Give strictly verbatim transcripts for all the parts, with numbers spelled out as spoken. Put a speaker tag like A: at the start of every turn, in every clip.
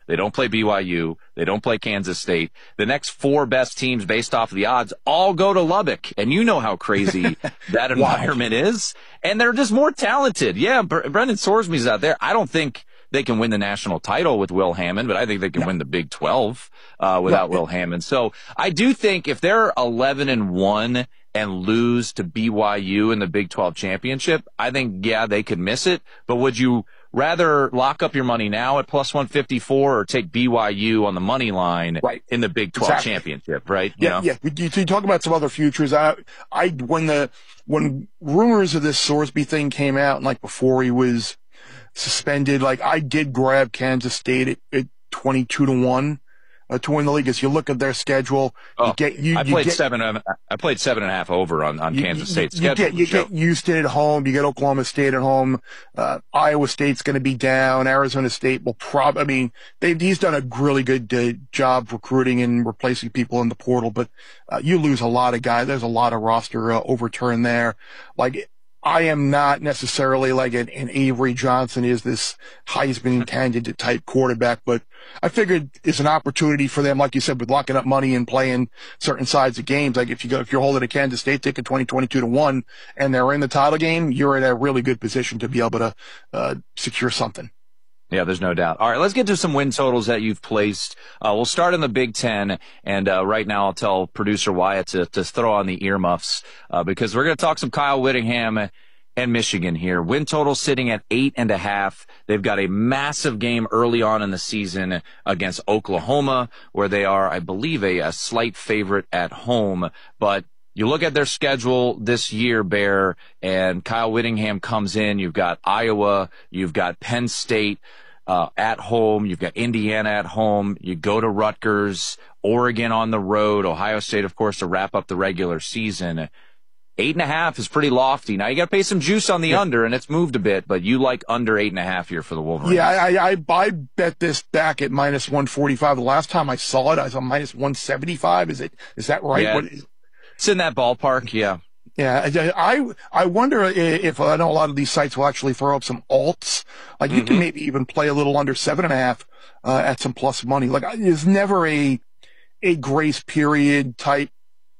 A: They don't play B Y U. They don't play Kansas State. The next four best teams based off of the odds all go to Lubbock. And you know how crazy that environment wow. is. And they're just more talented. Yeah, Br- Brendan Sorsby's out there. I don't think they can win the national title with Will Hammond, but I think they can no. win the Big twelve uh, without no. Will Hammond. So I do think if they're eleven and one and lose to B Y U in the Big twelve championship, I think, yeah, they could miss it. But would you rather lock up your money now at plus one fifty-four or take B Y U on the money line
B: right.
A: in the Big twelve
B: exactly.
A: championship, right?
B: Yeah, you know? yeah. You, you talk about some other futures. I, I, when the, when rumors of this Sorsby thing came out, and like before he was suspended, like I did grab Kansas State at, at twenty-two to one. Uh, to win the league, as you look at their schedule,
A: oh,
B: you get you.
A: I
B: you
A: played
B: get,
A: seven. I played seven and a half over on, on
B: you,
A: Kansas
B: you,
A: State's
B: you
A: schedule.
B: Get, you get Houston at home. You get Oklahoma State at home. Uh, Iowa State's going to be down. Arizona State will probably. I mean, they, he's done a really good uh, job recruiting and replacing people in the portal. But uh, you lose a lot of guys. There's a lot of roster uh, overturn there. Like. I am not necessarily like an, an Avery Johnson is this Heisman candidate type quarterback, but I figured it's an opportunity for them, like you said, with locking up money and playing certain sides of games. Like if you go, if you're holding a Kansas State ticket twenty, twenty-two to one and they're in the title game, you're in a really good position to be able to uh, secure something.
A: Yeah, there's no doubt. All right, let's get to some win totals that you've placed. Uh, we'll start in the Big Ten, and uh, right now I'll tell producer Wyatt to, to throw on the earmuffs uh, because we're going to talk some Kyle Whittingham and Michigan here. Win total sitting at eight and a half. They've got a massive game early on in the season against Oklahoma, where they are, I believe, a, a slight favorite at home, but you look at their schedule this year, Bear, and Kyle Whittingham comes in. You've got Iowa. You've got Penn State uh, at home. You've got Indiana at home. You go to Rutgers, Oregon on the road, Ohio State, of course, to wrap up the regular season. Eight and a half is pretty lofty. Now, you got to pay some juice on the yeah. under, and it's moved a bit, but you like under eight and a half here for the Wolverines.
B: Yeah, I, I, I bet this back at minus one forty-five. The last time I saw it, I saw minus one seventy-five. Is it, is that right?
A: Yeah.
B: What is,
A: It's in that ballpark, yeah.
B: Yeah, I I wonder if I know a lot of these sites will actually throw up some alts. Like you mm-hmm. can maybe even play a little under seven and a half uh, at some plus money. Like there's never a a grace period type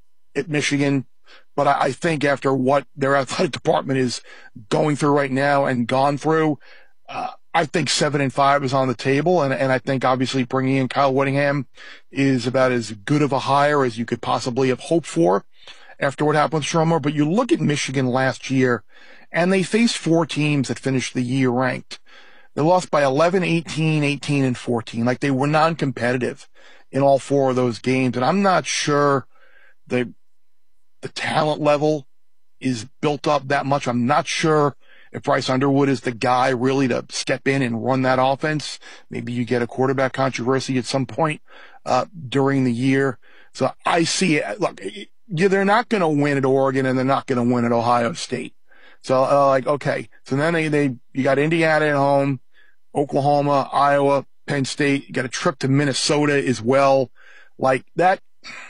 B: at Michigan, but I, I think after what their athletic department is going through right now and gone through, uh, I think seven and five is on the table, and and I think obviously bringing in Kyle Whittingham is about as good of a hire as you could possibly have hoped for after what happened with Stromer. But you look at Michigan last year, and they faced four teams that finished the year ranked. They lost by eleven, eighteen, eighteen, and fourteen. Like they were non-competitive in all four of those games, and I'm not sure the the talent level is built up that much. I'm not sure if Bryce Underwood is the guy really to step in and run that offense. Maybe you get a quarterback controversy at some point uh, during the year. So I see it. Look, yeah, they're not going to win at Oregon, and they're not going to win at Ohio State. So, uh, like, okay. So then they, they, you got Indiana at home, Oklahoma, Iowa, Penn State. You got a trip to Minnesota as well. Like that,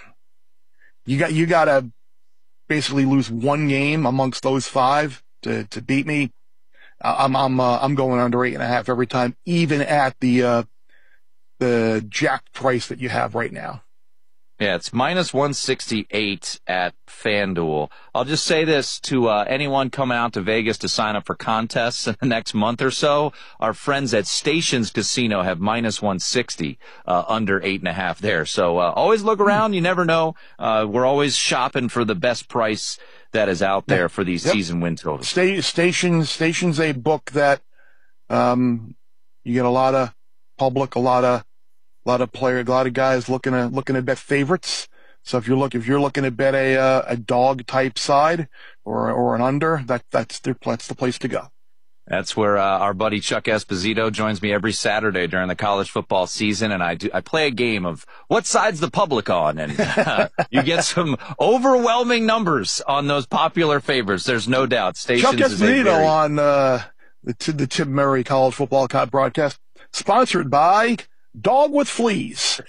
B: you got, you got to basically lose one game amongst those five to, to beat me. I'm, I'm, uh, I'm going under eight and a half every time, even at the, uh, the jack price that you have right now.
A: Yeah, it's minus one sixty-eight at FanDuel. I'll just say this to uh, anyone coming out to Vegas to sign up for contests in the next month or so. Our friends at Stations Casino have minus one sixty uh, under eight and a half there. So uh, always look around. You never know. Uh, we're always shopping for the best price that is out there for these yep. season win totals.
B: Sta- Stations, Stations, a book that um, you get a lot of public, a lot of A lot of player, a lot of guys looking to looking to bet favorites. So if you're look if you're looking to bet a uh, a dog type side or or an under, that that's the that's the place to go.
A: That's where uh, our buddy Chuck Esposito joins me every Saturday during the college football season, and I do I play a game of what side's the public on, and uh, you get some overwhelming numbers on those popular favorites. There's no doubt. Stations
B: Chuck Esposito
A: very...
B: on uh, the the Tim Murray College Football broadcast, sponsored by Dog with Fleas.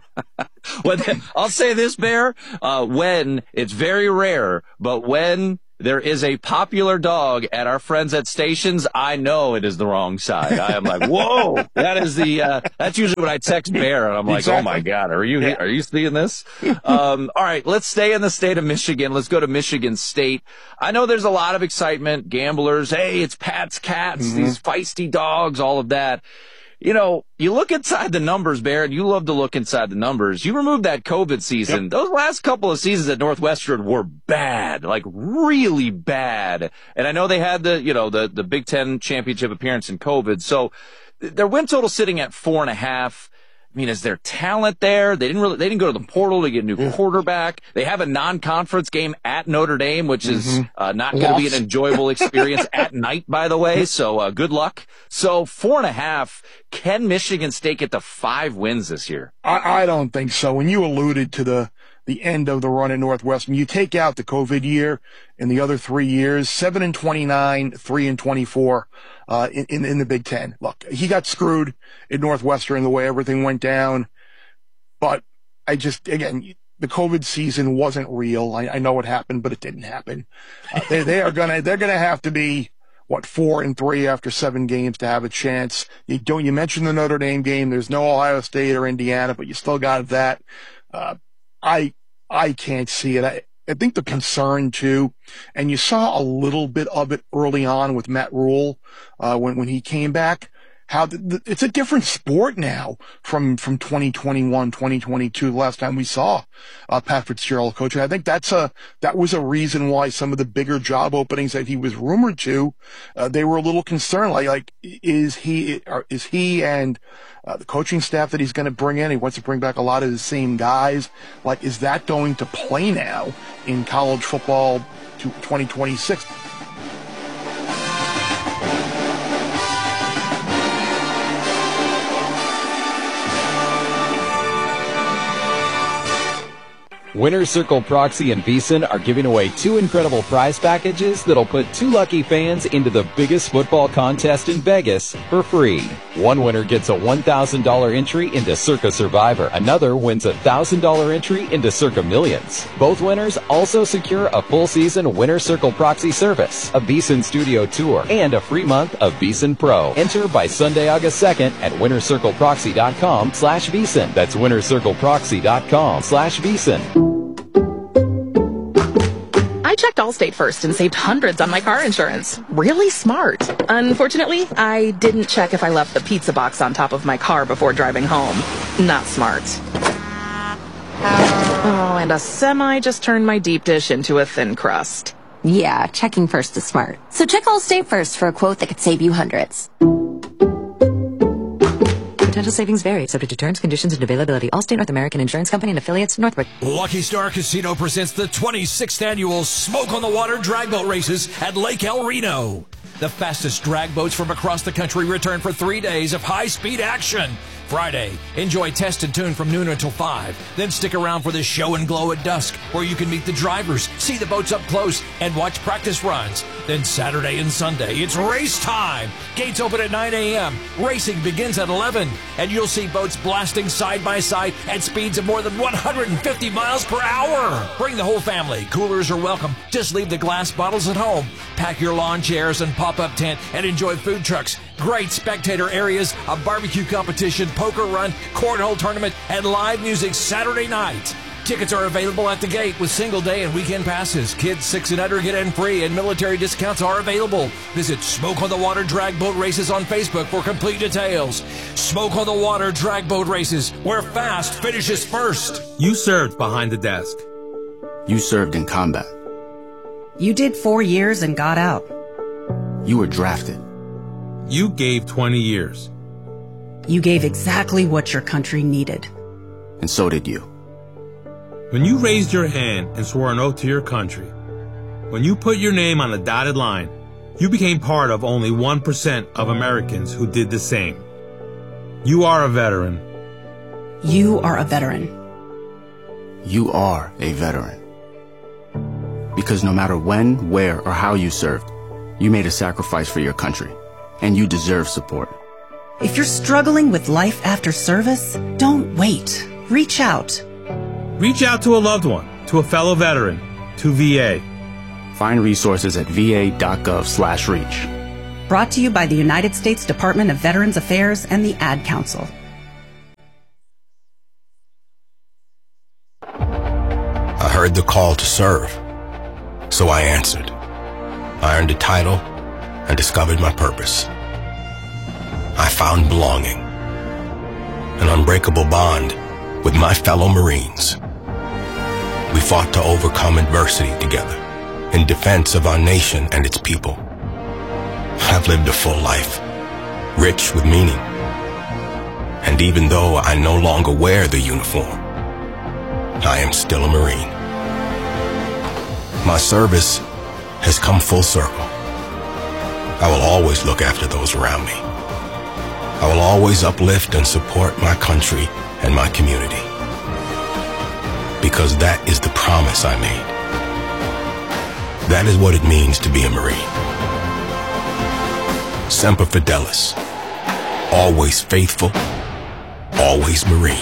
A: Well, then, I'll say this, Bear. Uh, when it's very rare, but when there is a popular dog at our friends at stations. I know it is the wrong side. I am like, whoa, that is the, uh, that's usually when I text Bear and I'm like, exactly. Oh my God, are you, yeah. are you seeing this? um, all right, let's stay in the state of Michigan. Let's go to Michigan State. I know there's a lot of excitement, gamblers. Hey, it's Pat's Cats, mm-hmm. these feisty dogs, all of that. You know, you look inside the numbers, Barrett. You love to look inside the numbers. You removed that COVID season. Yep. Those last couple of seasons at Northwestern were bad, like really bad. And I know they had the, you know, the, the Big Ten championship appearance in COVID. So their win total sitting at four and a half. I mean, is there talent there? They didn't really, they didn't go to the portal to get a new yeah. quarterback. They have a non-conference game at Notre Dame, which is mm-hmm. uh, not going to be an enjoyable experience at night, by the way. So, uh, good luck. So four and a half. Can Michigan State get to five wins this year?
B: I, I don't think so. When you alluded to the, the end of the run at Northwestern, you take out the COVID year and the other three years, seven and twenty-nine, three and twenty-four. Uh, in, in, in the Big Ten. Look, he got screwed at Northwestern the way everything went down. But I just, again, the COVID season wasn't real. I, I know what happened, but it didn't happen. Uh, they, they are gonna, they're gonna have to be, what, four and three after seven games to have a chance. You don't, you mentioned the Notre Dame game. There's no Ohio State or Indiana, but you still got that. Uh, I, I can't see it. I, I think the concern too, and you saw a little bit of it early on with Matt Rule, uh, when, when he came back, how the, the, it's a different sport now from, from twenty twenty-one, twenty twenty-two, the last time we saw, uh, Pat Fitzgerald coaching. I think that's a, that was a reason why some of the bigger job openings that he was rumored to, uh, they were a little concerned. Like, like, is he, is he and, Uh, the coaching staff that he's going to bring in, he wants to bring back a lot of the same guys. Like, is that going to play now in college football to twenty twenty-six?
C: Winner's Circle Proxy and VSiN are giving away two incredible prize packages that'll put two lucky fans into the biggest football contest in Vegas for free. One winner gets a one thousand dollars entry into Circa Survivor. Another wins a one thousand dollars entry into Circa Millions. Both winners also secure a full season Winner's Circle Proxy service, a VSiN studio tour, and a free month of VSiN Pro. Enter by Sunday, August second at winnercircleproxy.com slash VSiN. That's winnercircleproxy.com slash VSiN.
D: I checked Allstate first and saved hundreds on my car insurance. Really smart. Unfortunately, I didn't check if I left the pizza box on top of my car before driving home. Not smart. Oh, and a semi just turned my deep dish into a thin crust.
E: Yeah, checking first is smart. So check Allstate first for a quote that could save you hundreds.
F: Potential savings vary, subject to terms, conditions, and availability. Allstate North American Insurance Company and affiliates, Northbrook.
G: Lucky Star Casino presents the twenty-sixth annual Smoke on the Water drag boat races at Lake El Reno. The fastest drag boats from across the country return for three days of high-speed action. Friday, enjoy Test and Tune from noon until five. Then stick around for the Show and Glow at dusk, where you can meet the drivers, see the boats up close, and watch practice runs. Then Saturday and Sunday, it's race time. Gates open at nine a.m. Racing begins at eleven, and you'll see boats blasting side by side at speeds of more than one hundred fifty miles per hour. Bring the whole family. Coolers are welcome. Just leave the glass bottles at home. Pack your lawn chairs and pop-up tent and enjoy food trucks, great spectator areas, a barbecue competition, poker run, cornhole tournament, and live music Saturday night. Tickets are available at the gate with single day and weekend passes. Kids six and under get in free, and military discounts are available. Visit Smoke on the Water Drag Boat Races on Facebook for complete details. Smoke on the Water Drag Boat Races, where fast finishes first.
H: You served behind the desk.
I: You served in combat.
J: You did four years and got out.
I: You were drafted.
H: You gave twenty years.
J: You gave exactly what your country needed.
I: And so did you.
H: When you raised your hand and swore an oath to your country, when you put your name on a dotted line, you became part of only one percent of Americans who did the same. You are a veteran.
J: You are a veteran.
I: You are a veteran. Because no matter when, where, or how you served, you made a sacrifice for your country, and you deserve support.
J: If you're struggling with life after service, don't wait. Reach out.
H: Reach out to a loved one, to a fellow veteran, to V A.
I: Find resources at va.gov slash reach.
J: Brought to you by the United States Department of Veterans Affairs and the Ad Council.
K: I heard the call to serve, so I answered. I earned a title and discovered my purpose. I found belonging, an unbreakable bond with my fellow Marines. We fought to overcome adversity together in defense of our nation and its people. I've lived a full life, rich with meaning. And even though I no longer wear the uniform, I am still a Marine. My service has come full circle. I will always look after those around me. I will always uplift and support my country and my community. Because that is the promise I made. That is what it means to be a Marine. Semper Fidelis. Always faithful. Always Marine.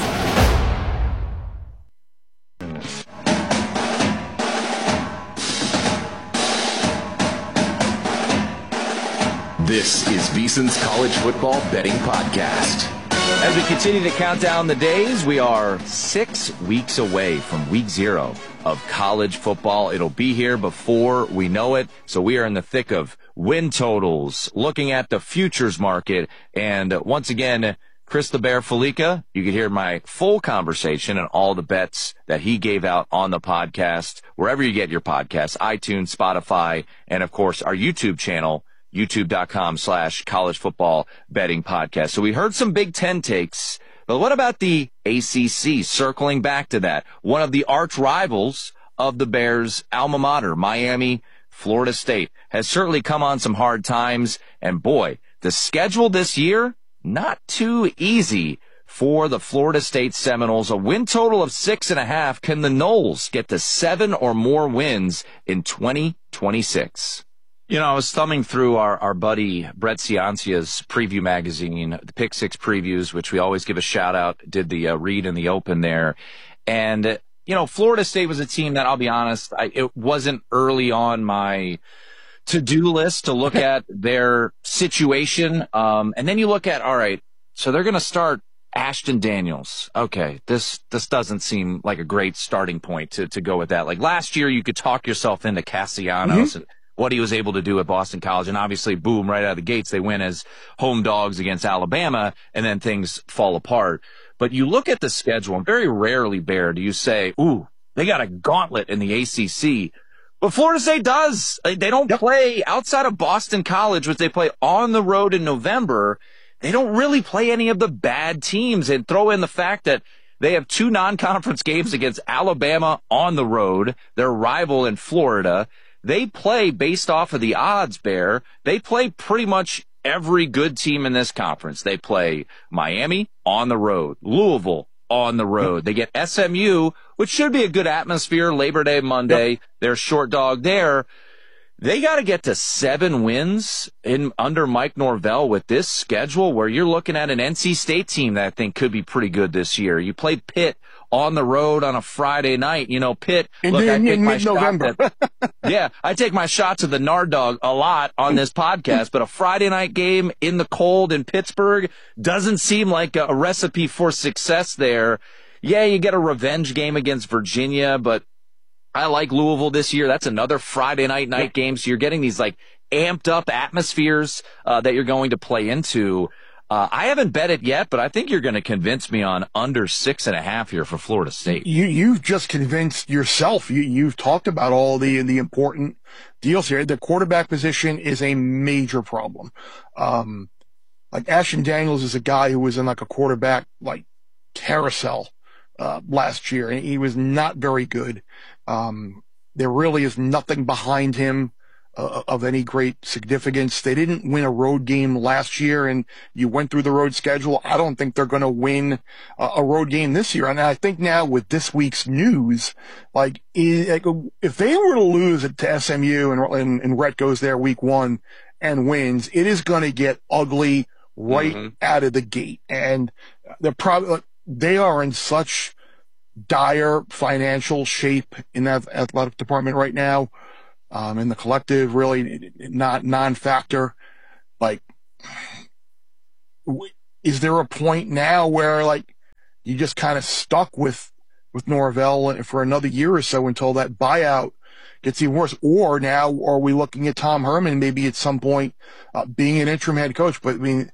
L: This is VSiN's College Football Betting Podcast.
A: As we continue to count down the days, we are six weeks away from week zero of college football. It'll be here before we know it. So we are in the thick of win totals, looking at the futures market. And once again, Chris the Bear Felica, you can hear my full conversation and all the bets that he gave out on the podcast, wherever you get your podcasts, iTunes, Spotify, and of course our YouTube channel, youtube.com slash college football betting podcast. So we heard some Big Ten takes, but what about the A C C? Circling back to that, one of the arch rivals of the Bears' alma mater, Miami, Florida State, has certainly come on some hard times. And boy, the schedule this year, not too easy for the Florida State Seminoles. A win total of six and a half. Can the Noles get to seven or more wins in twenty twenty-six? You know, I was thumbing through our, our buddy Brett Ciancia's preview magazine, the Pick Six Previews, which we always give a shout out, did the uh, read in the open there. And, uh, you know, Florida State was a team that, I'll be honest, I, it wasn't early on my to-do list to look at their situation. Um, and then you look at, all right, so they're going to start Ashton Daniels. Okay, this this doesn't seem like a great starting point to, to go with that. Like last year, you could talk yourself into Castellanos mm-hmm. and what he was able to do at Boston College. And obviously, boom, right out of the gates, they win as home dogs against Alabama, and then things fall apart. But you look at the schedule, and very rarely, Bear, do you say, ooh, they got a gauntlet in the A C C. But Florida State does. They don't yep. play outside of Boston College, which they play on the road in November. They don't really play any of the bad teams. And throw in the fact that they have two non-conference games against Alabama on the road, their rival in Florida. They play based off of the odds, Bear. They play pretty much every good team in this conference. They play Miami on the road, Louisville on the road. They get S M U, which should be a good atmosphere, Labor Day Monday. Yep. They're short dog there. They got to get to seven wins in under Mike Norvell with this schedule, where you're looking at an N C State team that I think could be pretty good this year. You played Pitt on the road on a Friday night. You know, Pitt,
B: in,
A: look,
B: in,
A: I take
B: in
A: my
B: mid-November.
A: shot at, yeah, I take my shots at the Nard Dog a lot on this podcast, but a Friday night game in the cold in Pittsburgh doesn't seem like a, a recipe for success there. Yeah, you get a revenge game against Virginia, but I like Louisville this year. That's another Friday night night yeah. game. So you're getting these like amped up atmospheres uh, that you're going to play into. Uh, I haven't bet it yet, but I think you're going to convince me on under six and a half here for Florida State.
B: You, you've just convinced yourself. You, you've talked about all the, the important deals here. The quarterback position is a major problem. Um, like Ashton Daniels is a guy who was in like a quarterback like carousel uh, last year, and he was not very good. Um, there really is nothing behind him uh, of any great significance. They didn't win a road game last year, and you went through the road schedule. I don't think they're going to win uh, a road game this year. And I think now with this week's news, like, if they were to lose it to S M U and, and, and Rhett goes there week one and wins, it is going to get ugly right mm-hmm. out of the gate. And they're probably, they are in such dire financial shape in that athletic department right now. Um, in the collective, really not non-factor. Like, is there a point now where like you just kind of stuck with with Norvell for another year or so until that buyout gets even worse? Or now are we looking at Tom Herman maybe at some point uh, being an interim head coach? But I mean,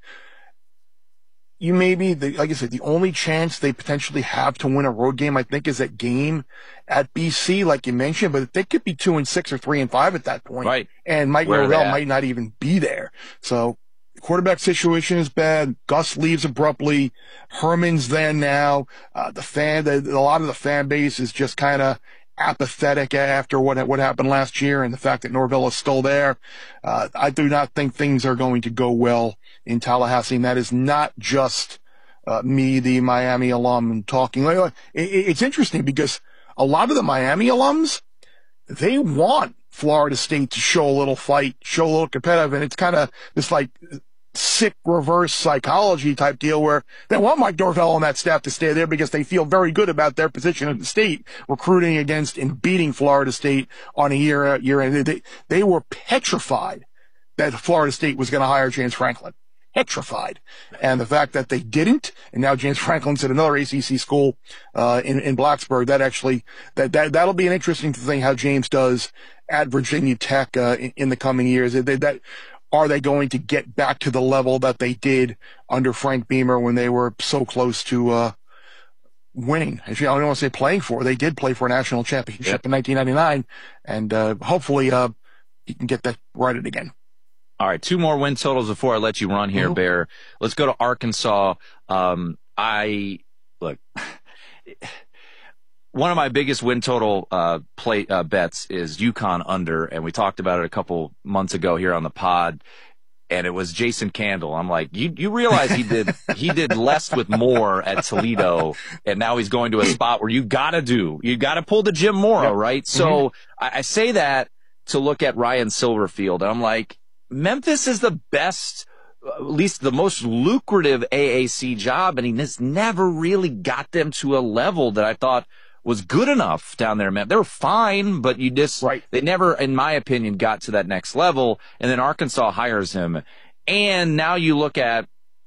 B: you maybe, the, like I said, the only chance they potentially have to win a road game, I think, is that game at B C, like you mentioned. But they could be two and six or three and five at that point,
A: right?
B: And Mike
A: Where
B: Norvell might not even be there. So the quarterback situation is bad. Gus leaves abruptly. Herman's there now. Uh, the fan, the, a lot of the fan base is just kind of apathetic after what what happened last year, and the fact that Norvell is still there. Uh, I do not think things are going to go well in Tallahassee. And that is not just uh, me, the Miami alum, talking. It, it's interesting because a lot of the Miami alums, they want Florida State to show a little fight, show a little competitive, and it's kind of this like sick reverse psychology type deal where they want Mike Norvell on that staff to stay there because they feel very good about their position in the state, recruiting against and beating Florida State on a year year end. They, they were petrified that Florida State was going to hire James Franklin. Petrified. And the fact that they didn't, and now James Franklin's at another A C C school uh in, in Blacksburg, that actually, that, that, that'll be an interesting thing how James does at Virginia Tech uh, in, in the coming years. They, that, are they going to get back to the level that they did under Frank Beamer when they were so close to uh winning? Actually, I don't want to say playing for. They did play for a national championship yep. in nineteen ninety-nine, and uh hopefully uh he can get that righted again.
A: All right, two more win totals before I let you run here, mm-hmm. Bear. Let's go to Arkansas. Um, I look. One of my biggest win total uh, play uh, bets is UConn under, and we talked about it a couple months ago here on the pod. And it was Jason Candle. I'm like, you you realize he did he did less with more at Toledo, and now he's going to a spot where you gotta do you gotta pull the Jim Mora, yep. right? So mm-hmm. I, I say that to look at Ryan Silverfield, and I'm like, Memphis is the best, at least the most lucrative A A C job, and he just never really got them to a level that I thought was good enough down there. They were fine, but you just, right. they never, in my opinion, got to that next level. And then Arkansas hires him. And now you look at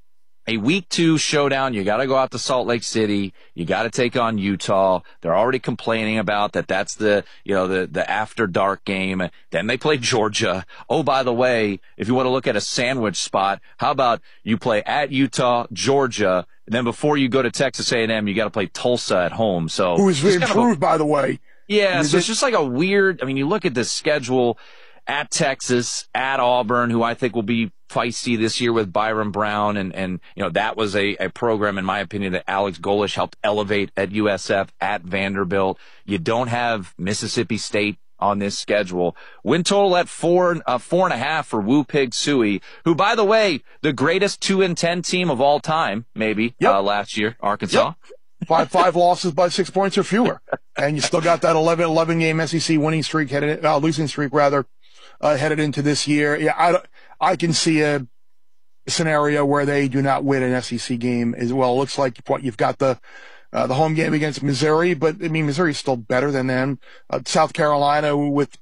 A: a week two showdown. You got to go out to Salt Lake City. You got to take on Utah. They're already complaining about that. That's the, you know, the, the after dark game. Then they play Georgia. Oh, by the way, if you want to look at a sandwich spot, how about you play at Utah, Georgia, and then before you go to Texas A and M, you got to play Tulsa at home. So
B: who is improved, kind of a, by the way.
A: Yeah, so it's just like a weird. I mean, you look at the schedule at Texas, at Auburn, who I think will be feisty this year with Byron Brown, and and you know that was a, a program, in my opinion, that Alex Golish helped elevate at U S F. At Vanderbilt, you don't have Mississippi State on this schedule. Win total at four, uh, four and a half for Woo Pig Sooie, who, by the way, the greatest two and ten team of all time, maybe yep. uh, last year, Arkansas.
B: Yep. Five five losses by six points or fewer, and you still got that eleven eleven game S E C winning streak headed, uh, losing streak rather, uh, headed into this year. Yeah, I I can see a scenario where they do not win an S E C game as well. It looks like what you've got the. Uh, the home game against Missouri, but I mean, Missouri's still better than them. Uh, South Carolina with,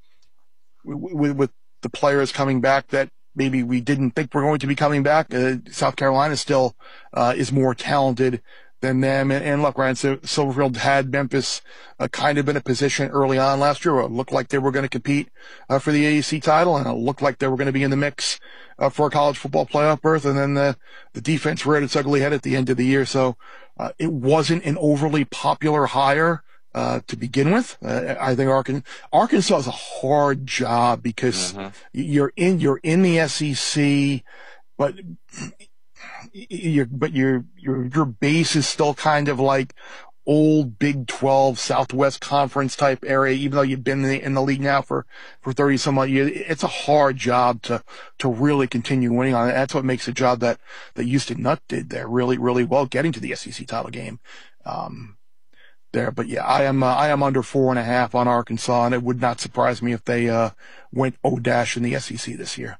B: with, with the players coming back that maybe we didn't think were going to be coming back. Uh, South Carolina still, uh, is more talented than them. And, and look, Ryan Silverfield had Memphis, uh, kind of in a position early on last year where it looked like they were going to compete, uh, for the A A C title, and it looked like they were going to be in the mix, uh, for a college football playoff berth. And then the, the defense reared its ugly head at the end of the year. So, Uh, it wasn't an overly popular hire uh, to begin with. Uh, I think Arkansas, Arkansas is a hard job because uh-huh. you're in you're in the S E C, but your but your your your base is still kind of like old Big twelve Southwest Conference type area. Even though you've been in the, in the league now for for thirty some odd years, it's a hard job to to really continue winning on it. That's what makes the job that that Houston Nutt did there really really well, getting to the S E C title game um, there. But yeah, I am uh, I am under four and a half on Arkansas, and it would not surprise me if they uh, went O dash in the S E C this year.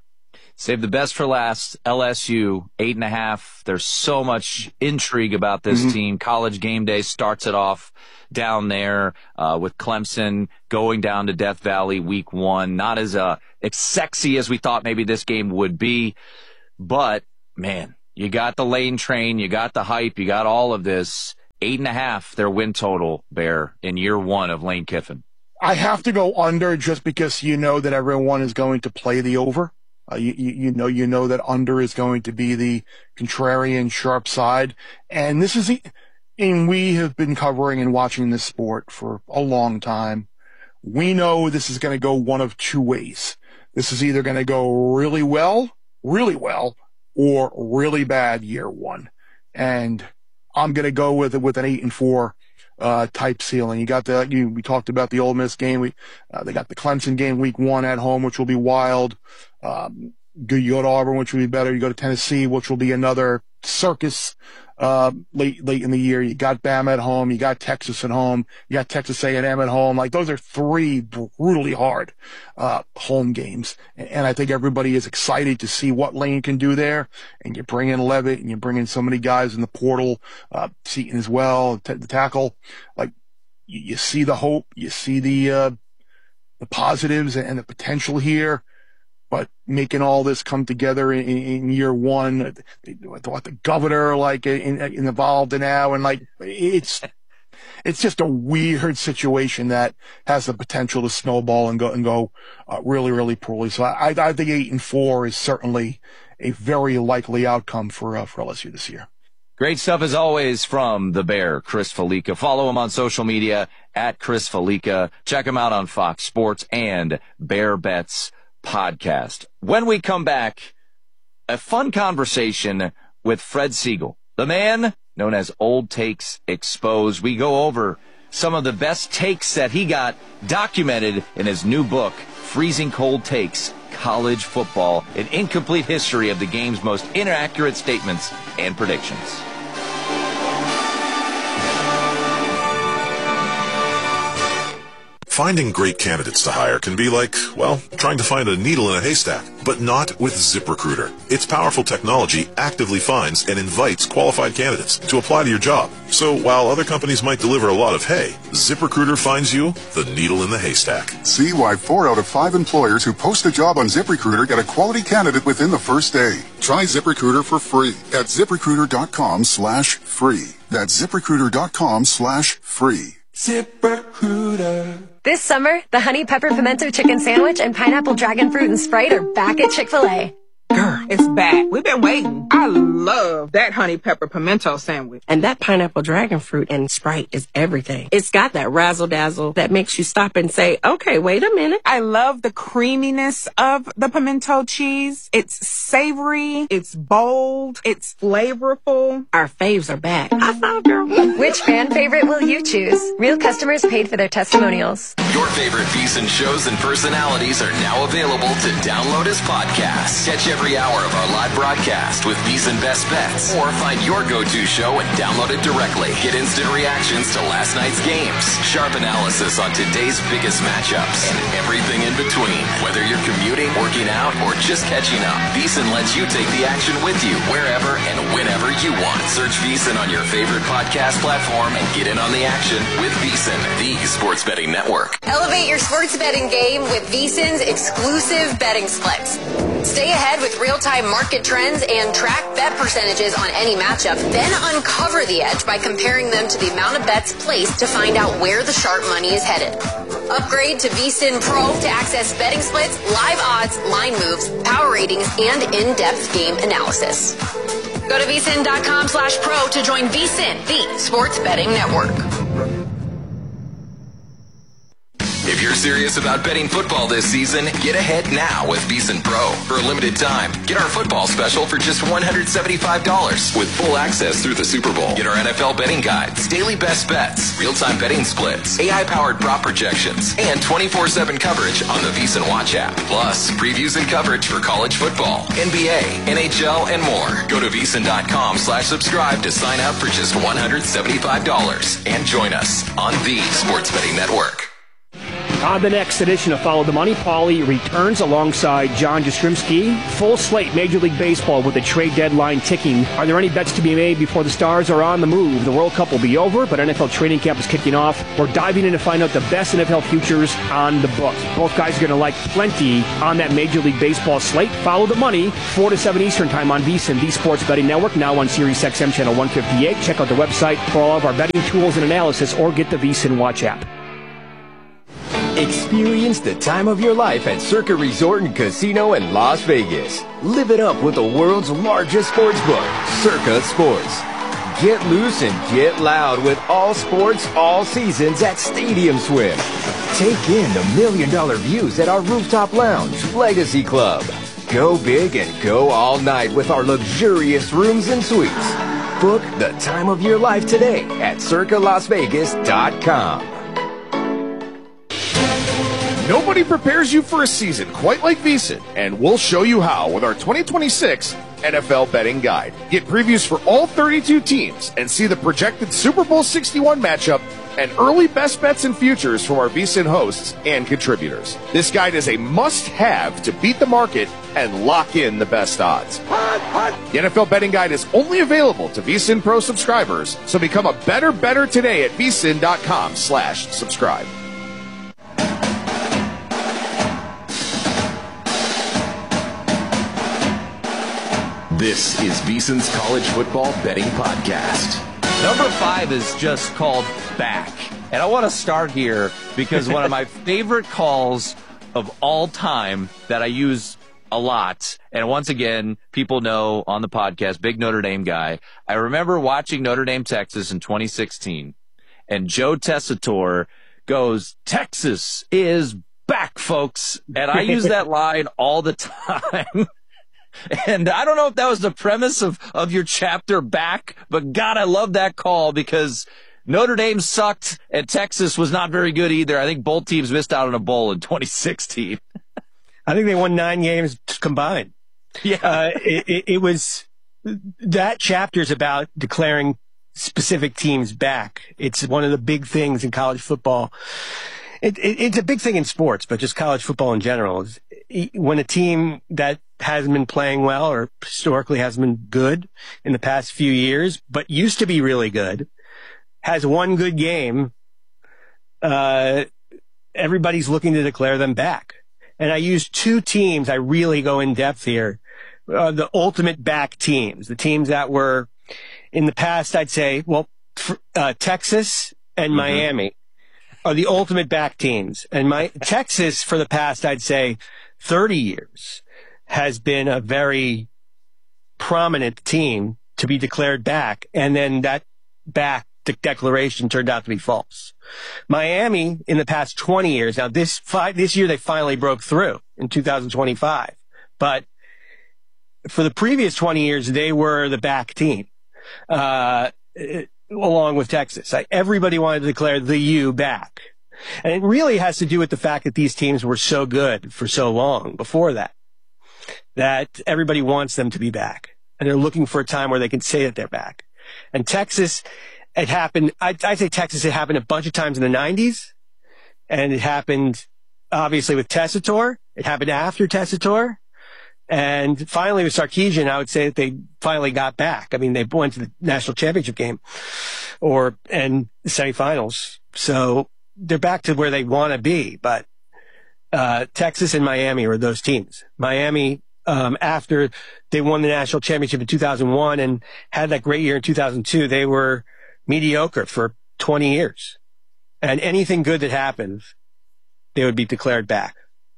A: Save the best for last. L S U, eight and a half. There's so much intrigue about this mm-hmm. team. College game day starts it off down there uh, with Clemson going down to Death Valley week one. Not as uh, as sexy as we thought maybe this game would be. But, man, you got the Lane train. You got the hype. You got all of this. Eight and a half, their win total, Bear, in year one of Lane Kiffin.
B: I have to go under just because you know that everyone is going to play the over. Uh, you, you, you know, you know that under is going to be the contrarian sharp side. And this is, and we have been covering and watching this sport for a long time. We know this is going to go one of two ways. This is either going to go really well, really well, or really bad year one. And I'm going to go with with an eight and four uh type ceiling. You got the you we talked about the Ole Miss game. We uh, they got the Clemson game week one at home, which will be wild. Um, you go to Auburn, which will be better. You go to Tennessee, which will be another circus uh late late in the year. You got Bama at home. You got Texas at home. You got Texas A and M at home. Like those are three brutally hard uh home games, and, and I think everybody is excited to see what Lane can do there. And you bring in Levitt, and you bring in so many guys in the portal, uh Seaton as well, t- the tackle. Like you, you see the hope, you see the uh the positives and the potential here. But making all this come together in, in year one, I thought the governor like in, in, involved in now, and like it's it's just a weird situation that has the potential to snowball and go and go uh, really really poorly. So I, I think eight and four is certainly a very likely outcome for uh, for L S U this year.
A: Great stuff as always from the Bear, Chris Felica. Follow him on social media at Chris Felica. Check him out on Fox Sports and Bear Bets Podcast. When we come back, a fun conversation with Fred Siegel, the man known as Old Takes Exposed. We go over some of the best takes that he got documented in his new book, Freezing Cold Takes, College Football, an incomplete history of the game's most inaccurate statements and predictions.
M: Finding great candidates to hire can be like, well, trying to find a needle in a haystack, but not with ZipRecruiter. Its powerful technology actively finds and invites qualified candidates to apply to your job. So while other companies might deliver a lot of hay, ZipRecruiter finds you the needle in the haystack.
N: See why four out of five employers who post a job on ZipRecruiter get a quality candidate within the first day. Try ZipRecruiter for free at ZipRecruiter.com slash free. That's ZipRecruiter.com slash free.
O: ZipRecruiter. This summer, the Honey Pepper Pimento Chicken Sandwich and Pineapple Dragon Fruit and Sprite are back at Chick-fil-A.
P: Girl, it's back. We've been waiting. I love that Honey Pepper Pimento Sandwich.
Q: And that Pineapple Dragon Fruit and Sprite is everything. It's got that razzle-dazzle that makes you stop and say, okay, wait a minute.
P: I love the creaminess of the pimento cheese. It's savory. It's bold. It's flavorful.
Q: Our faves are back. I found girl.
O: Which fan favorite will you choose? Real customers paid for their testimonials.
L: Your favorite VSiN shows and personalities are now available to download as podcasts. Catch every hour of our live broadcast with VSiN Best Bets, or find your go-to show and download it directly. Get instant reactions to last night's games, sharp analysis on today's biggest matchups, and everything in between. Whether you're commuting, working out, or just catching up, VSiN lets you take the action with you wherever and whenever you want. Search VSiN on your favorite podcast platform and get in on the action with VSiN, the sports betting network.
R: Elevate your sports betting game with VSiN's exclusive betting splits. Stay ahead with real-time market trends and track bet percentages on any matchup. Then uncover the edge by comparing them to the amount of bets placed to find out where the sharp money is headed. Upgrade to VSiN Pro to access betting splits, live odds, line moves, power ratings, and in-depth game analysis. Go to VSiN.com slash pro to join VSiN, the sports betting network.
L: If you're serious about betting football this season, get ahead now with VSiN Pro. For a limited time, get our football special for just one hundred seventy-five dollars with full access through the Super Bowl. Get our N F L betting guides, daily best bets, real-time betting splits, A I-powered prop projections, and twenty-four seven coverage on the VSiN Watch app. Plus, previews and coverage for college football, N B A, N H L, and more. Go to VSiN.com slash subscribe to sign up for just one hundred seventy-five dollars and join us on the Sports Betting Network.
S: On the next edition of Follow the Money, Paulie returns alongside John Jastrzemski. Full slate Major League Baseball with the trade deadline ticking. Are there any bets to be made before the Stars are on the move? The World Cup will be over, but N F L training camp is kicking off. We're diving in to find out the best N F L futures on the books. Both guys are going to like plenty on that Major League Baseball slate. Follow the Money, four to seven Eastern time on VSiN, the Sports Betting Network, now on Sirius X M Channel one fifty-eight. Check out the website for all of our betting tools and analysis, or get the VSiN Watch app.
T: Experience the time of your life at Circa Resort and Casino in Las Vegas. Live it up with the world's largest sports book, Circa Sports. Get loose and get loud with all sports, all seasons at Stadium Swim. Take in the million dollar views at our rooftop lounge, Legacy Club. Go big and go all night with our luxurious rooms and suites. Book the time of your life today at circa las vegas dot com.
U: Nobody prepares you for a season quite like VSiN, and we'll show you how with our twenty twenty-six N F L Betting Guide. Get previews for all thirty-two teams and see the projected Super Bowl sixty-one matchup and early best bets and futures from our VSiN hosts and contributors. This guide is a must-have to beat the market and lock in the best odds. The N F L Betting Guide is only available to VSiN Pro subscribers, so become a better better today at vsin.com slash subscribe.
L: This is VSiN's College Football Betting Podcast.
A: Number five is just called Back. And I want to start here because one of my favorite calls of all time that I use a lot, and once again, people know on the podcast, big Notre Dame guy. I remember watching Notre Dame, Texas in twenty sixteen, and Joe Tessitore goes, "Texas is back, folks." And I use that line all the time. And I don't know if that was the premise of, of your chapter Back, but God, I love that call because Notre Dame sucked and Texas was not very good either. I think both teams missed out on a bowl in twenty sixteen.
V: I think they won nine games combined.
A: Yeah.
V: Uh, it, it, it was, that chapter is about declaring specific teams back. It's one of the big things in college football. It, it, it's a big thing in sports, but just college football in general. When a team that hasn't been playing well or historically hasn't been good in the past few years, but used to be really good, has one good game, uh, everybody's looking to declare them back. And I use two teams. I really go in depth here. Uh, the ultimate back teams, the teams that were in the past, I'd say, well, uh, Texas and mm-hmm. Miami are the ultimate back teams. And my Texas for the past, I'd say thirty years has been a very prominent team to be declared back. And then that back de- declaration turned out to be false. Miami in the past twenty years. Now this five, this year they finally broke through in two thousand twenty-five, but for the previous twenty years, they were the back team, uh, along with Texas. Like, everybody wanted to declare the U back. And it really has to do with the fact that these teams were so good for so long before that, that everybody wants them to be back. And they're looking for a time where they can say that they're back. And Texas, it happened, I'd, I'd say Texas, it happened a bunch of times in the nineties. And it happened, obviously, with Tessitore. It happened after Tessitore. And finally, with Sarkisian, I would say that they finally got back. I mean, they went to the national championship game or, and the semifinals. So they're back to where they want to be. But, uh, Texas and Miami are those teams. Miami, um, after they won the national championship in two thousand one and had that great year in two thousand two, they were mediocre for twenty years. And anything good that happens, they would be declared back.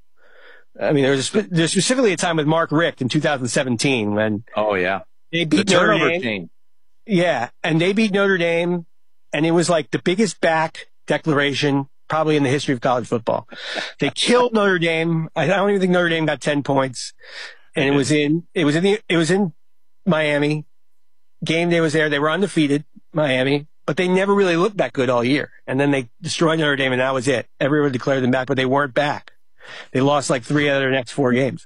V: I mean, there was, a, there's specifically a time with Mark Richt in two thousand seventeen when
A: oh yeah
V: they beat
A: the
V: Notre
A: turnover
V: Dame.
A: Team.
V: Yeah, and they beat Notre Dame, and it was like the biggest back declaration probably in the history of college football. They killed Notre Dame. I don't even think Notre Dame got ten points, and it was in it was in the it was in Miami. Game day was there. They were undefeated, Miami, but they never really looked that good all year. And then they destroyed Notre Dame, and that was it. Everyone declared them back, but they weren't back. They lost like three out of their next four games.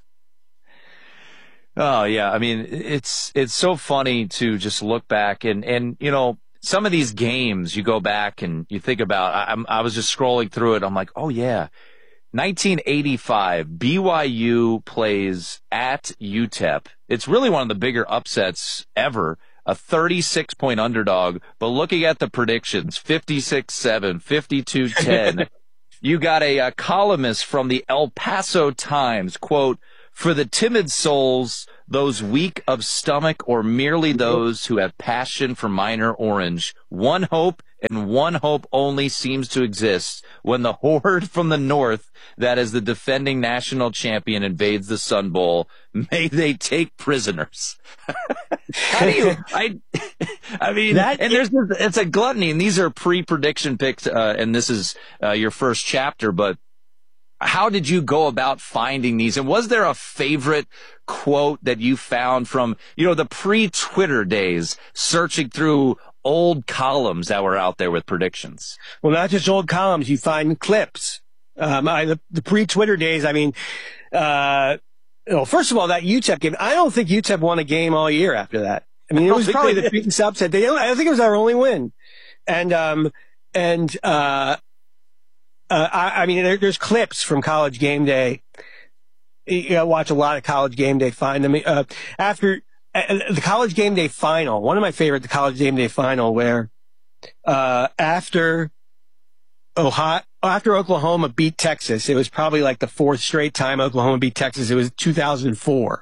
A: Oh yeah, I mean it's it's so funny to just look back and and you know some of these games you go back and you think about, I, I'm, I was just scrolling through it. I'm like, oh yeah, nineteen eighty-five, B Y U plays at U T E P. It's really one of the bigger upsets ever. A thirty-six point underdog, but looking at the predictions, fifty-six seven, fifty-two ten, you got a, a columnist from the El Paso Times, quote, "For the timid souls, those weak of stomach, or merely those who have passion for minor orange, one hope and one hope only seems to exist when the horde from the north that is the defending national champion invades the Sun Bowl. May they take prisoners." How do you, I, I mean, that, and there's, it's a gluttony, and these are pre-prediction picks, uh, and this is, uh, your first chapter, but how did you go about finding these? And was there a favorite quote that you found from, you know, the pre-Twitter days, searching through old columns that were out there with predictions?
V: Well, not just old columns. You find clips. Um, I, the, the pre-Twitter days, I mean, uh, well, first of all, that U T E P game, I don't think U T E P won a game all year after that. I mean, it was probably the biggest upset. They, I think it was our only win. And, um, and, uh, Uh, I, I mean, there, there's clips from College Game Day. You know, watch a lot of College Game Day. Find them uh, after uh, the College Game Day final. One of my favorite, the College Game Day final, where uh, after Ohio, after Oklahoma beat Texas, it was probably like the fourth straight time Oklahoma beat Texas. It was two thousand four,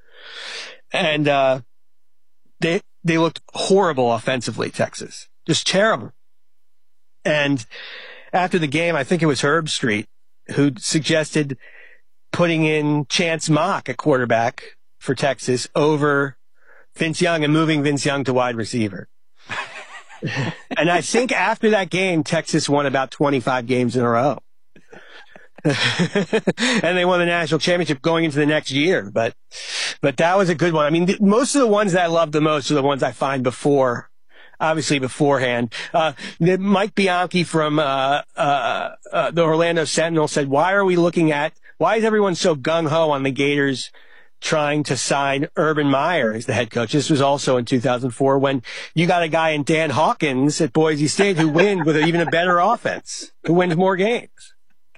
V: and uh, they they looked horrible offensively. Texas, just terrible, and after the game, I think it was Herb Street who suggested putting in Chance Mock at quarterback for Texas over Vince Young and moving Vince Young to wide receiver. And I think after that game, Texas won about twenty-five games in a row. And they won the national championship going into the next year. But, but that was a good one. I mean, th- most of the ones that I love the most are the ones I find before. Obviously beforehand. Uh, Mike Bianchi from, uh, uh, uh, the Orlando Sentinel said, why are we looking at, why is everyone so gung-ho on the Gators trying to sign Urban Meyer as the head coach? This was also in two thousand four when you got a guy in Dan Hawkins at Boise State who wins with even a better offense, who wins more games.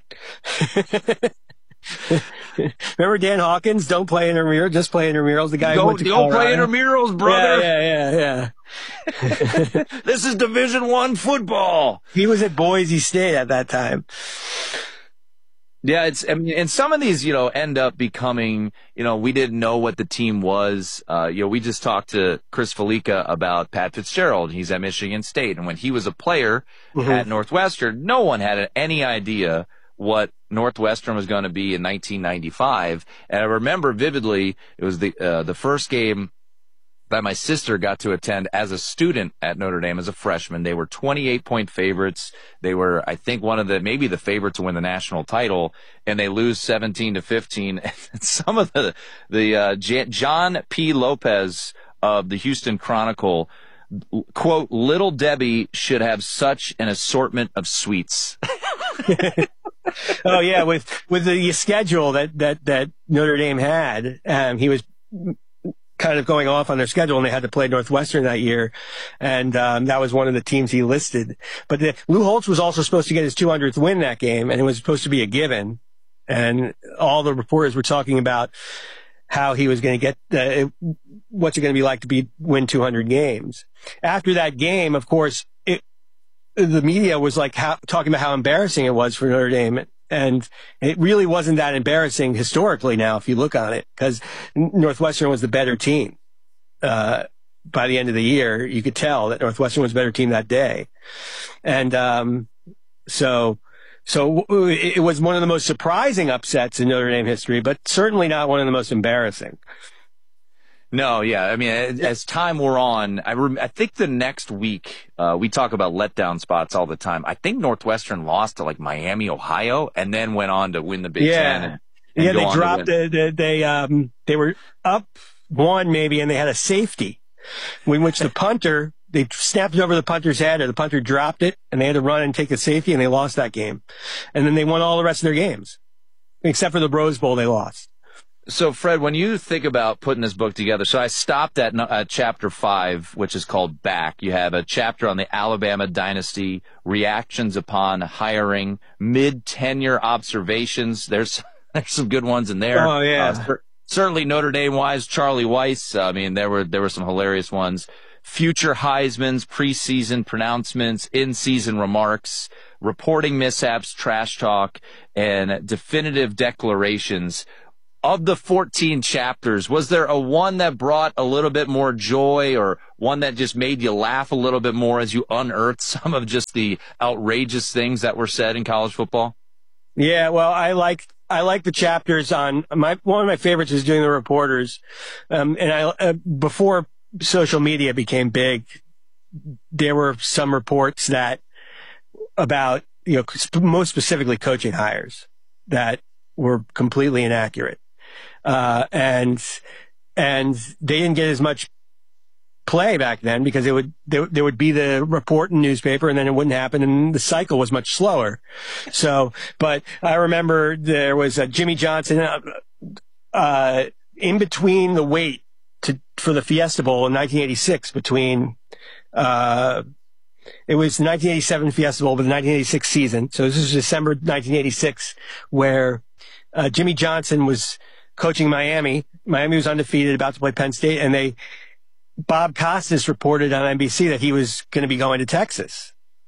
V: Remember Dan Hawkins? Don't play intramurals, just play intramurals. The guy who went to
A: Don't play intramurals, brother.
V: Yeah, yeah, yeah,
A: yeah. This is Division One football.
V: He was at Boise State at that time.
A: Yeah, it's, I mean, and some of these, you know, end up becoming, you know, we didn't know what the team was. Uh, you know, we just talked to Chris Felica about Pat Fitzgerald. He's at Michigan State. And when he was a player mm-hmm. at Northwestern, no one had any idea what Northwestern was going to be in nineteen ninety-five. And I remember vividly, it was the, uh, the first game that my sister got to attend as a student at Notre Dame as a freshman. They were twenty-eight point favorites. They were, I think, one of the, maybe the favorite to win the national title, and they lose seventeen to fifteen. And some of the, the, uh, J- John P. Lopez of the Houston Chronicle, quote, "Little Debbie should have such an assortment of sweets."
V: Oh yeah, with with the schedule that that that Notre Dame had, um, he was kind of going off on their schedule, and they had to play Northwestern that year, and um, that was one of the teams he listed. But the, Lou Holtz was also supposed to get his two hundredth win that game, and it was supposed to be a given. And all the reporters were talking about how he was going to get, uh, what's it going to be like to be win two hundred games. After that game, of course, it, the media was like how, talking about how embarrassing it was for Notre Dame. And it really wasn't that embarrassing historically now, if you look on it, because Northwestern was the better team. Uh, by the end of the year, you could tell that Northwestern was a better team that day. And, um, so, so it was one of the most surprising upsets in Notre Dame history, but certainly not one of the most embarrassing.
A: No, yeah. I mean, as time wore on, I, rem- I think the next week, uh, we talk about letdown spots all the time. I think Northwestern lost to like Miami, Ohio, and then went on to win the Big
V: yeah.
A: Ten. And, and
V: yeah, they dropped,
A: the,
V: they, they, um, they were up one maybe, and they had a safety in which the punter, they snapped it over the punter's head, or the punter dropped it, and they had to run and take the safety, and they lost that game. And then they won all the rest of their games, except for the Rose Bowl they lost.
A: So, Fred, when you think about putting this book together, so I stopped at uh, chapter five, which is called Back. You have a chapter on the Alabama dynasty, reactions upon hiring, mid-tenure observations. There's there's some good ones in there.
V: Oh, yeah.
A: Uh, cer- certainly Notre Dame-wise, Charlie Weiss. I mean, there were there were some hilarious ones. Future Heisman's, preseason pronouncements, in-season remarks, reporting mishaps, trash talk, and definitive declarations. Of the fourteen chapters, was there a one that brought a little bit more joy or one that just made you laugh a little bit more as you unearthed some of just the outrageous things that were said in college football?
V: Yeah, well, I like I like the chapters on my one of my favorites is doing the reporters. Um, and I uh, before social media became big, there were some reports that about, you know, sp- most specifically coaching hires that were completely inaccurate. Uh, and, and they didn't get as much play back then because it would, there, there would be the report in the newspaper and then it wouldn't happen and the cycle was much slower. So, but I remember there was a Jimmy Johnson, uh, uh, in between the wait to, for the Fiesta Bowl in nineteen eighty-six between, uh, it was the nineteen eighty-seven Fiesta Bowl, but the nineteen eighty-six season. So this was December nineteen eighty-six where, uh, Jimmy Johnson was coaching Miami. Miami was undefeated, about to play Penn State, and they, Bob Costas reported on N B C that he was going to be going to Texas.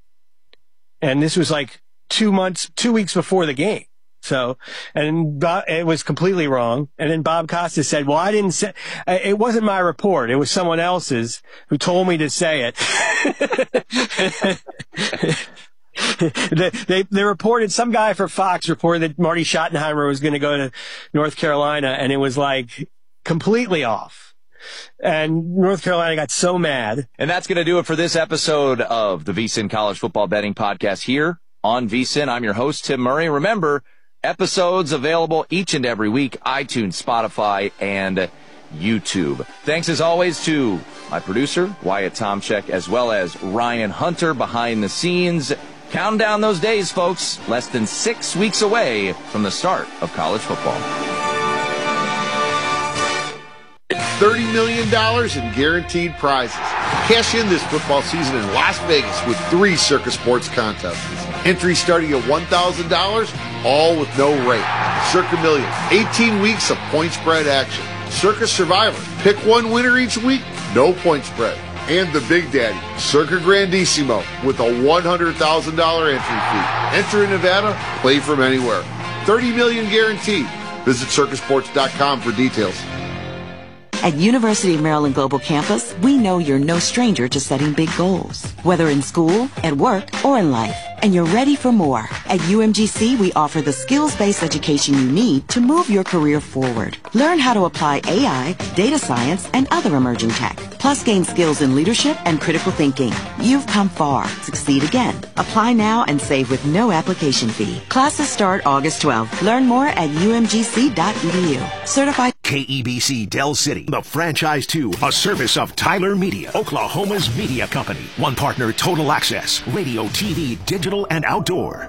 V: And this was like two months, two weeks before the game. So, and Bob, it was completely wrong. And then Bob Costas said, well, I didn't say, it wasn't my report. It was someone else's who told me to say it. they, they, they reported, some guy for Fox reported that Marty Schottenheimer was going to go to North Carolina, and it was like completely off. And North Carolina got so mad.
A: And that's going to do it for this episode of the VSiN College Football Betting Podcast here on VSiN. I'm your host, Tim Murray. Remember, episodes available each and every week, iTunes, Spotify, and YouTube. Thanks as always to my producer, Wyatt Tomchek, as well as Ryan Hunter behind the scenes. Counting down those days, folks. Less than six weeks away from the start of college football.
U: thirty million dollars in guaranteed prizes. Cash in this football season in Las Vegas with three Circa Sports contests. Entry starting at one thousand dollars, all with no rate. Circa Million, eighteen weeks of point spread action. Circa Survivor, pick one winner each week, no point spread. And the Big Daddy, Circa Grandissimo, with a one hundred thousand dollars entry fee. Enter in Nevada, play from anywhere. thirty million dollars guaranteed. Visit circa sports dot com for details.
C: At University of Maryland Global Campus, we know you're no stranger to setting big goals, whether in school, at work, or in life. And you're ready for more. At U M G C, we offer the skills-based education you need to move your career forward. Learn how to apply A I, data science, and other emerging tech. Plus gain skills in leadership and critical thinking. You've come far. Succeed again. Apply now and save with no application fee. Classes start August twelfth. Learn more at U M G C dot E D U. Certified
D: K E B C Dell City, the franchise two, a service of Tyler Media, Oklahoma's media company. One partner, Total Access, radio, T V, digital, and outdoor.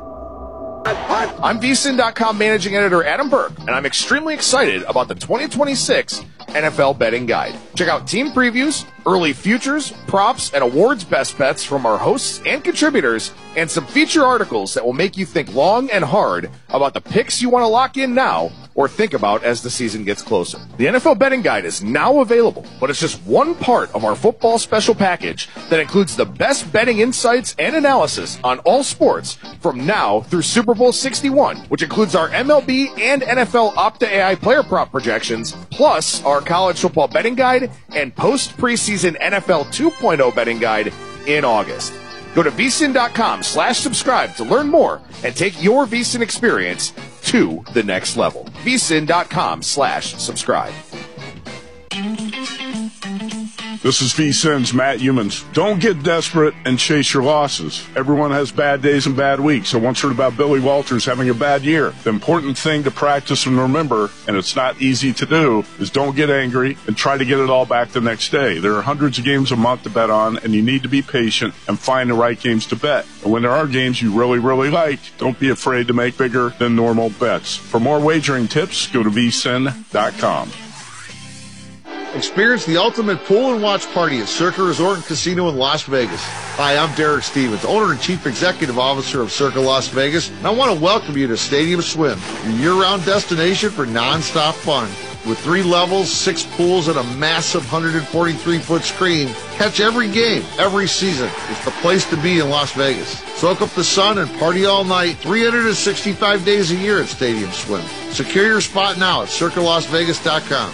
U: I'm V S I N dot com managing editor Adam Burke, and I'm extremely excited about the twenty twenty-six N F L Betting Guide. Check out team previews, early futures, props, and awards best bets from our hosts and contributors, and some feature articles that will make you think long and hard about the picks you want to lock in now or think about as the season gets closer. The N F L Betting Guide is now available, but it's just one part of our football special package that includes the best betting insights and analysis on all sports from now through Super Bowl sixty-one, which includes our M L B and N F L Opta A I player prop projections, plus our college football betting guide and post-preseason N F L two point oh betting guide in August. Go to V S I N dot com slash subscribe to learn more and take your V S I N experience to the next level. V S I N dot com slash subscribe.
E: This is VSiN's Matt Humans. Don't get desperate and chase your losses. Everyone has bad days and bad weeks. I once heard about Billy Walters having a bad year. The important thing to practice and remember, and it's not easy to do, is don't get angry and try to get it all back the next day. There are hundreds of games a month to bet on, and you need to be patient and find the right games to bet. And when there are games you really, really like, don't be afraid to make bigger than normal bets. For more wagering tips, go to V S I N dot com.
F: Experience the ultimate pool and watch party at Circa Resort and Casino in Las Vegas. Hi, I'm Derek Stevens, owner and chief executive officer of Circa Las Vegas, and I want to welcome you to Stadium Swim, your year-round destination for non-stop fun. With three levels, six pools, and a massive one hundred forty-three foot screen, catch every game, every season. It's the place to be in Las Vegas. Soak up the sun and party all night, three hundred sixty-five days a year at Stadium Swim. Secure your spot now at Circa Las Vegas dot com.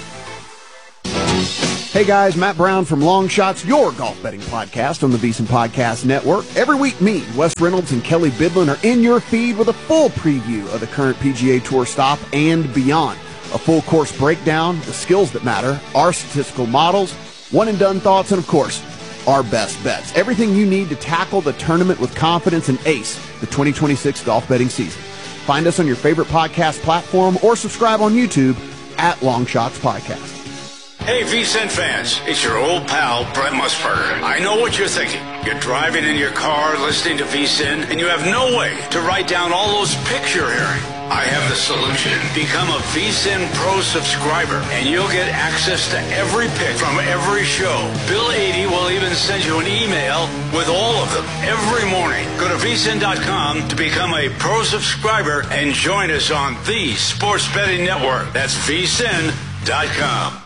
W: Hey guys, Matt Brown from Long Shots, your golf betting podcast on the VSiN Podcast Network. Every week, me, Wes Reynolds, and Kelly Bidlin are in your feed with a full preview of the current P G A Tour stop and beyond. A full course breakdown, the skills that matter, our statistical models, one and done thoughts, and of course, our best bets. Everything you need to tackle the tournament with confidence and ace the twenty twenty-six golf betting season. Find us on your favorite podcast platform or subscribe on YouTube at Long Shots Podcast.
X: Hey, VSiN fans, it's your old pal, Brent Musburger. I know what you're thinking. You're driving in your car, listening to VSiN, and you have no way to write down all those pics you're hearing. I have the solution. Become a VSiN Pro subscriber, and you'll get access to every pick from every show. Bill eighty will even send you an email with all of them every morning. Go to V S I N dot com to become a Pro subscriber and join us on the Sports Betting Network. That's V S I N dot com.